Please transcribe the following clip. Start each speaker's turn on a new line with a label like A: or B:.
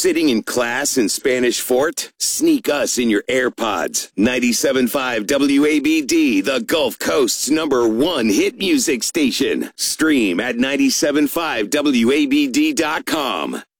A: Sitting in class in Spanish Fort? Sneak us in your AirPods. 97.5 WABD, the Gulf Coast's #1 hit music station. Stream at 975wabd.com.